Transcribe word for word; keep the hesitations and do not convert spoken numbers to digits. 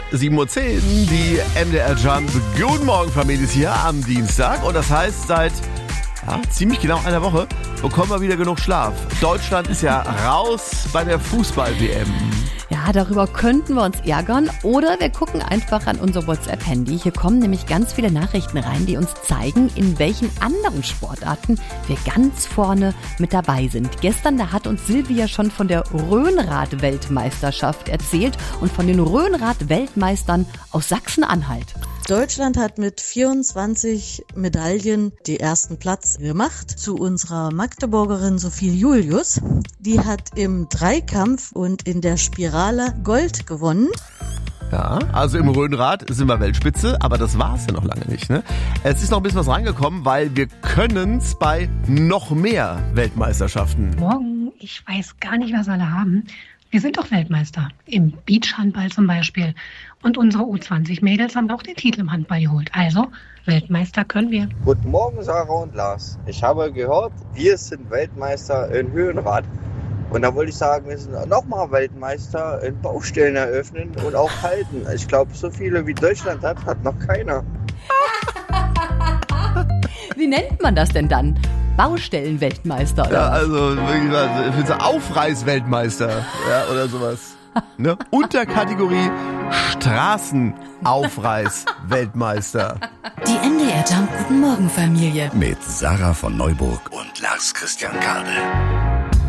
sieben Uhr zehn, die M D R Jump. Guten Morgen, Familie, ist hier am Dienstag. Und das heißt, seit ja, ziemlich genau einer Woche bekommen wir wieder genug Schlaf. Deutschland ist ja raus bei der Fußball-W M. Ja, darüber könnten wir uns ärgern oder wir gucken einfach an unser WhatsApp-Handy. Hier kommen nämlich ganz viele Nachrichten rein, die uns zeigen, in welchen anderen Sportarten wir ganz vorne mit dabei sind. Gestern, da hat uns Silvia schon von der Rhönrad-Weltmeisterschaft erzählt und von den Rhönrad-Weltmeistern aus Sachsen-Anhalt. Deutschland hat mit vierundzwanzig Medaillen den ersten Platz gemacht. Zu unserer Magdeburgerin Sophie Julius. Die hat im Dreikampf und in der Spirale Gold gewonnen. Ja, also im Rhönrad sind wir Weltspitze, aber das war's ja noch lange nicht, ne? Es ist noch ein bisschen was reingekommen, weil wir können's bei noch mehr Weltmeisterschaften. Morgen, ich weiß gar nicht, was alle haben. Wir sind doch Weltmeister. Im Beachhandball zum Beispiel. Und unsere U zwanzig Mädels haben auch den Titel im Handball geholt. Also, Weltmeister können wir. Guten Morgen, Sarah und Lars. Ich habe gehört, wir sind Weltmeister in Höhenrad. Und da wollte ich sagen, wir sind nochmal Weltmeister in Baustellen eröffnen und auch halten. Ich glaube, so viele wie Deutschland hat, hat noch keiner. Wie nennt man das denn dann? Baustellenweltmeister, oder? Ja, also wirklich so Aufreißweltmeister, ja, oder sowas. Ne? Unterkategorie Straßenaufreißweltmeister. Die M D R Jump Guten Morgen Familie mit Sarah von Neuburg und Lars Christian Kade.